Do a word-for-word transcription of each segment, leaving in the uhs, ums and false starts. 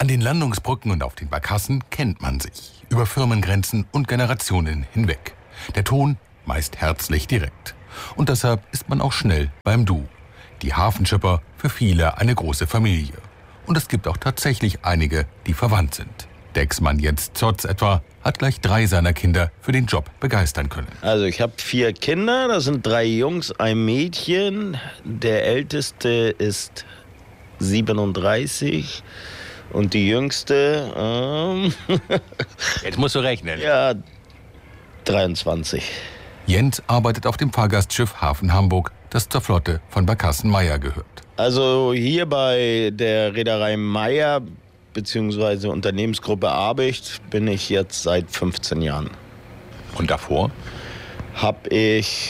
An den Landungsbrücken und auf den Barkassen kennt man sich. Über Firmengrenzen und Generationen hinweg. Der Ton meist herzlich direkt. Und deshalb ist man auch schnell beim Du. Die Hafenschipper, für viele eine große Familie. Und es gibt auch tatsächlich einige, die verwandt sind. Der Ex-Mann Jens Zotz etwa hat gleich drei seiner Kinder für den Job begeistern können. Also ich habe vier Kinder, das sind drei Jungs, ein Mädchen. Der älteste ist siebenunddreißig und die jüngste, ähm jetzt musst du rechnen. Ja, dreiundzwanzig. Jens arbeitet auf dem Fahrgastschiff Hafen Hamburg, das zur Flotte von Barkassen Meyer gehört. Also hier bei der Reederei Meyer bzw. Unternehmensgruppe Abicht bin ich jetzt seit fünfzehn Jahren. Und davor? Habe ich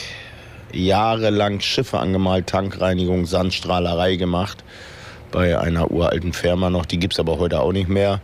jahrelang Schiffe angemalt, Tankreinigung, Sandstrahlerei gemacht. Bei einer uralten Firma noch, die gibt es aber heute auch nicht mehr.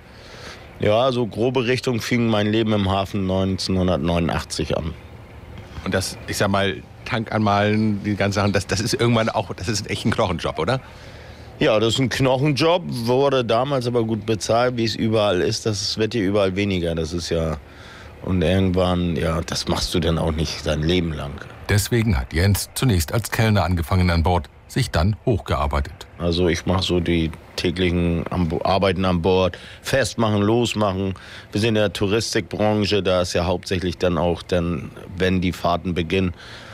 Ja, so grobe Richtung fing mein Leben im Hafen neunzehnhundertneunundachtzig an. Und das, ich sag mal, Tank anmalen, die ganzen Sachen, das, das ist irgendwann auch, das ist echt ein Knochenjob, oder? Ja, das ist ein Knochenjob, wurde damals aber gut bezahlt, wie es überall ist. Das wird hier überall weniger, das ist ja... Und irgendwann, ja, das machst du dann auch nicht dein Leben lang. Deswegen hat Jens zunächst als Kellner angefangen an Bord, sich dann hochgearbeitet. Also ich mache so die täglichen Arbeiten an Bord, festmachen, losmachen. Wir sind in der Touristikbranche, da ist ja hauptsächlich dann auch, dann, wenn die Fahrten beginnen,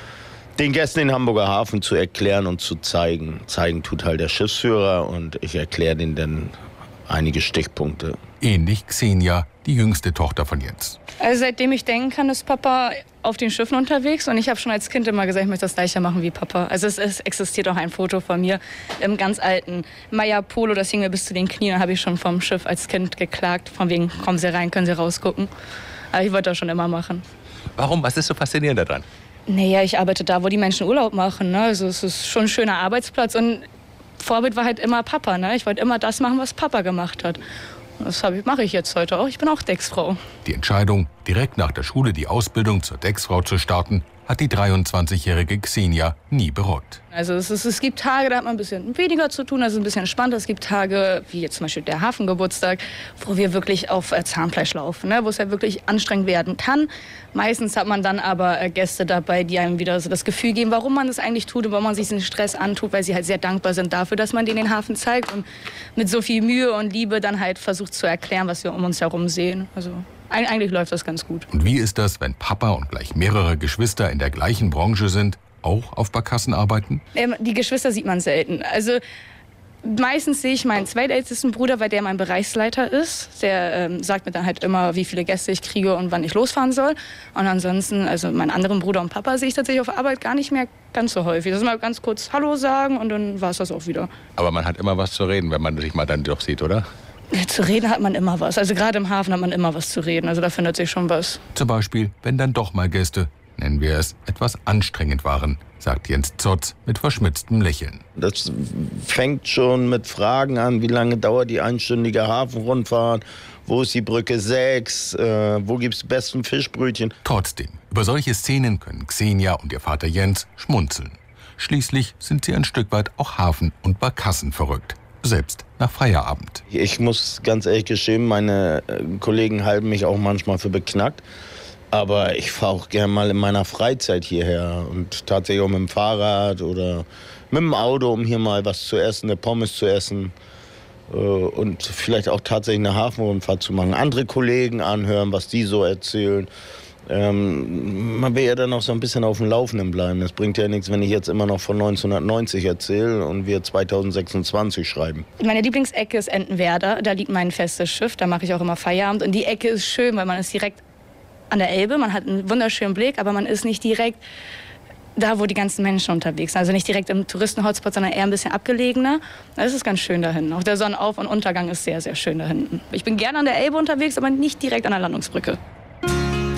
den Gästen den Hamburger Hafen zu erklären und zu zeigen. Zeigen tut halt der Schiffsführer und ich erkläre denen dann einige Stichpunkte. Ähnlich Xenia, die jüngste Tochter von Jens. Also seitdem ich denken kann, ist Papa auf den Schiffen unterwegs. Und ich habe schon als Kind immer gesagt, ich möchte das Gleiche machen wie Papa. Also es, es existiert auch ein Foto von mir im ganz alten Meyer Polo. Das hing mir bis zu den Knien. Da habe ich schon vom Schiff als Kind geklagt. Von wegen, kommen Sie rein, können Sie rausgucken. Aber ich wollte das schon immer machen. Warum? Was ist so faszinierend daran? Naja, ich arbeite da, wo die Menschen Urlaub machen. Ne? Also es ist schon ein schöner Arbeitsplatz. Und Vorbild war halt immer Papa. Ne? Ich wollte immer das machen, was Papa gemacht hat. Das mache ich jetzt heute auch. Ich bin auch Decksfrau. Die Entscheidung, direkt nach der Schule die Ausbildung zur Decksfrau zu starten, hat die dreiundzwanzigjährige Xenia nie bereut. Also es, ist, es gibt Tage, da hat man ein bisschen weniger zu tun, also ein bisschen entspannter. Es gibt Tage, wie jetzt zum Beispiel der Hafengeburtstag, wo wir wirklich auf Zahnfleisch laufen, ne? Wo es ja wirklich anstrengend werden kann. Meistens hat man dann aber Gäste dabei, die einem wieder so das Gefühl geben, warum man das eigentlich tut und warum man sich den Stress antut, weil sie halt sehr dankbar sind dafür, dass man denen den Hafen zeigt und mit so viel Mühe und Liebe dann halt versucht zu erklären, was wir um uns herum sehen. Also eigentlich läuft das ganz gut. Und wie ist das, wenn Papa und gleich mehrere Geschwister in der gleichen Branche sind, auch auf Barkassen arbeiten? Ähm, die Geschwister sieht man selten. Also meistens sehe ich meinen zweitältesten Bruder, weil der mein Bereichsleiter ist. Der ähm, sagt mir dann halt immer, wie viele Gäste ich kriege und wann ich losfahren soll. Und ansonsten, also meinen anderen Bruder und Papa sehe ich tatsächlich auf Arbeit gar nicht mehr ganz so häufig. Das ist mal ganz kurz Hallo sagen und dann war es das auch wieder. Aber man hat immer was zu reden, wenn man sich mal dann doch sieht, oder? Zu reden hat man immer was. Also gerade im Hafen hat man immer was zu reden. Also da findet sich schon was. Zum Beispiel, wenn dann doch mal Gäste, nennen wir es, etwas anstrengend waren, sagt Jens Zotz mit verschmitztem Lächeln. Das fängt schon mit Fragen an, wie lange dauert die einstündige Hafenrundfahrt, wo ist die Brücke sechs, äh, wo gibt's die besten Fischbrötchen. Trotzdem, über solche Szenen können Xenia und ihr Vater Jens schmunzeln. Schließlich sind sie ein Stück weit auch Hafen- und Barkassen verrückt. Selbst nach Feierabend. Ich muss ganz ehrlich gestehen, meine Kollegen halten mich auch manchmal für beknackt. Aber ich fahre auch gerne mal in meiner Freizeit hierher und tatsächlich auch mit dem Fahrrad oder mit dem Auto, um hier mal was zu essen, eine Pommes zu essen und vielleicht auch tatsächlich eine Hafenrundfahrt zu machen. Andere Kollegen anhören, was die so erzählen. Ähm, man will ja dann noch so ein bisschen auf dem Laufenden bleiben. Das bringt ja nichts, wenn ich jetzt immer noch von neunzehnhundertneunzig erzähle und wir zweitausendsechsundzwanzig schreiben. Meine Lieblingsecke ist Entenwerder. Da liegt mein festes Schiff. Da mache ich auch immer Feierabend. Und die Ecke ist schön, weil man ist direkt an der Elbe. Man hat einen wunderschönen Blick, aber man ist nicht direkt da, wo die ganzen Menschen unterwegs sind. Also nicht direkt im Touristenhotspot, sondern eher ein bisschen abgelegener. Das ist ganz schön da hinten. Auch der Sonnenauf- und Untergang ist sehr, sehr schön da hinten. Ich bin gerne an der Elbe unterwegs, aber nicht direkt an der Landungsbrücke.